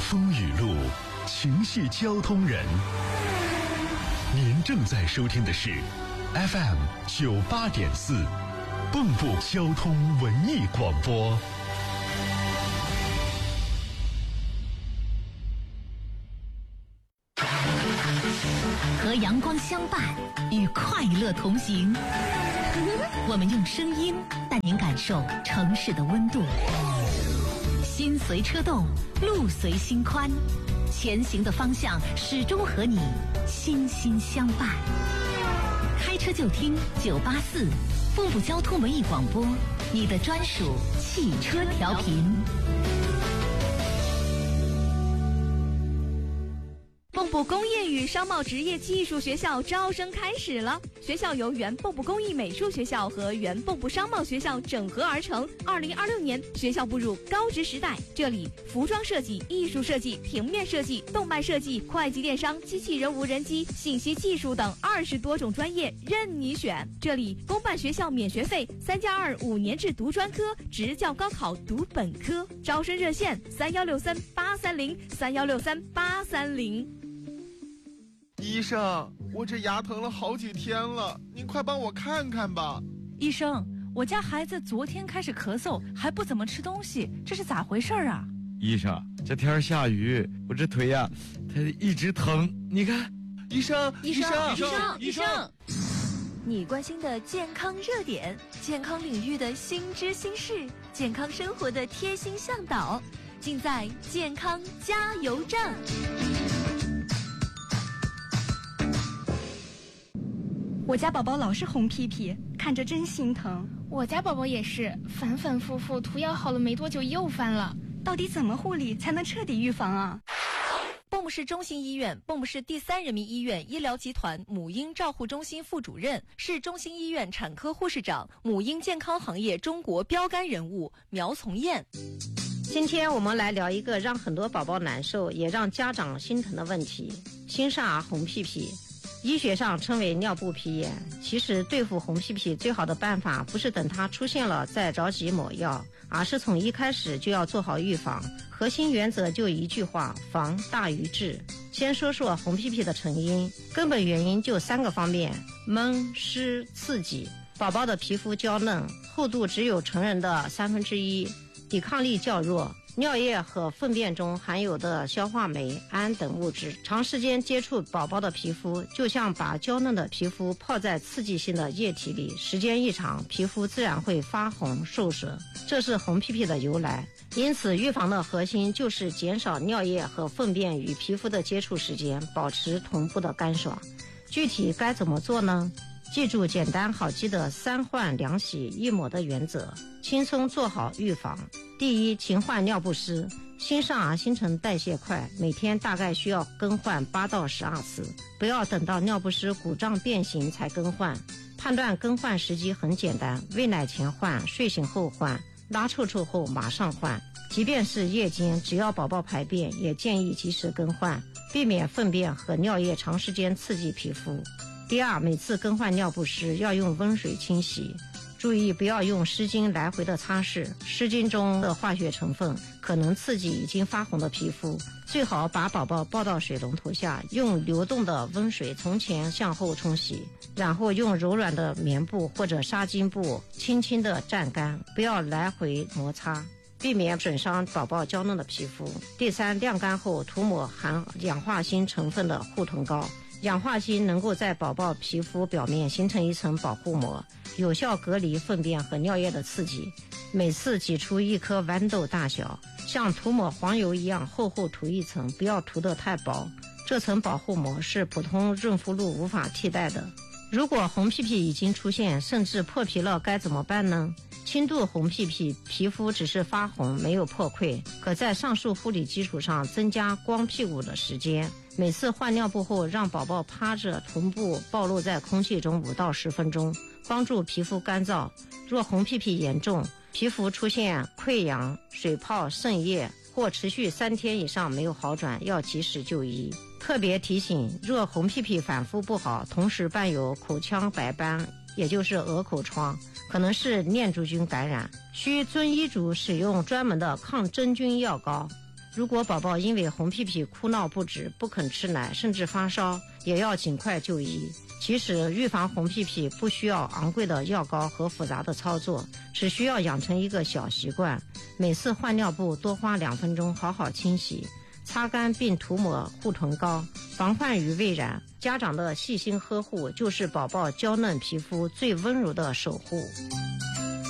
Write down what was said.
风雨路，情系交通人。您正在收听的是 FM 98.4蚌埠交通文艺广播。 和阳光相伴，与快乐同行。我们用声音带您感受城市的温度。心随车动，路随心宽，前行的方向始终和你心心相伴。开车就听984蚌埠交通文艺广播，你的专属汽车调频。 蚌埠工业与商贸职业技术学校招生开始了，学校由原蚌埠工艺美术学校和原蚌埠商贸学校整合而成。2026年，学校步入高职时代，这里服装设计、艺术设计、平面设计、动漫设计、会计电商、机器人无人机、信息技术等20多种专业任你选。这里公办学校免学费，3+2 5年制读专科，职教高考读本科。招生热线3163-830，3163-830。 医生，我这牙疼了好几天了，您快帮我看看吧。 医生，我家孩子昨天开始咳嗽，还不怎么吃东西，这是咋回事啊？ 医生，这天下雨，我这腿呀，它一直疼。你看， 医生， 你关心的健康热点，健康领域的新知新事，健康生活的贴心向导，尽在健康加油站。 我家宝宝老是红屁屁，看着真心疼。 我家宝宝也是，反反复复，涂药好了没多久又犯了。 到底怎么护理才能彻底预防啊？ 蚌埠市中心医院、蚌埠市第3人民医院医疗集团母婴照护中心副主任，市中心医院产科护士长，母婴健康行业中国标杆人物苗从艳。 今天我们来聊一个让很多宝宝难受，也让家长心疼的问题：新生儿红屁屁。医学上称为尿布皮炎。其实对付红屁屁最好的办法不是等它出现了再着急抹药，而是从一开始就要做好预防。核心原则就一句话：防大于治。先说说红屁屁的成因，根本原因就3个方面：闷、湿、刺激。宝宝的皮肤娇嫩，厚度只有成人的1/3，抵抗力较弱。尿液和粪便中含有的消化酶、氨等物质，长时间接触宝宝的皮肤，就像把娇嫩的皮肤泡在刺激性的液体里，时间一长，皮肤自然会发红受损，这是红屁屁的由来。因此，预防的核心就是减少尿液和粪便与皮肤的接触时间，保持同步的干爽。具体该怎么做呢？记住简单好记的3换2洗1抹的原则，轻松做好预防。第一，勤换尿不湿。新生儿新陈代谢快，每天大概需要更换8到12次，不要等到尿不湿鼓胀变形才更换。判断更换时机很简单，喂奶前换，睡醒后换，拉臭臭后马上换。即便是夜间，只要宝宝排便，也建议及时更换，避免粪便和尿液长时间刺激皮肤。第二，每次更换尿不湿要用温水清洗，注意不要用湿巾来回的擦拭，湿巾中的化学成分可能刺激已经发红的皮肤。最好把宝宝抱到水龙头下，用流动的温水从前向后冲洗，然后用柔软的棉布或者纱巾布轻轻地蘸干，不要来回摩擦，避免损伤宝宝娇嫩的皮肤。第三，晾干后涂抹含氧化锌成分的护臀膏。氧化锌能够在宝宝皮肤表面形成一层保护膜，有效隔离粪便和尿液的刺激。每次挤出1颗豌豆大小，像涂抹黄油一样厚厚涂一层，不要涂得太薄。这层保护膜是普通润肤露无法替代的。如果红屁屁已经出现，甚至破皮了，该怎么办呢？轻度红屁屁，皮肤只是发红，没有破溃，可在上述护理基础上增加光屁股的时间。每次换尿布后，让宝宝趴着，臀部暴露在空气中5到10分钟，帮助皮肤干燥。若红屁屁严重，皮肤出现溃疡、水泡、渗液或持续3天以上没有好转，要及时就医。特别提醒，若红屁屁反复不好，同时伴有口腔白斑，也就是鹅口疮，可能是念珠菌感染，需遵医嘱使用专门的抗真菌药膏。 如果宝宝因为红屁屁哭闹不止，不肯吃奶，甚至发烧，也要尽快就医。其实预防红屁屁不需要昂贵的药膏和复杂的操作，只需要养成一个小习惯，每次换尿布多花2分钟好好清洗，擦干并涂抹护臀膏，防患于未然。家长的细心呵护就是宝宝娇嫩皮肤最温柔的守护。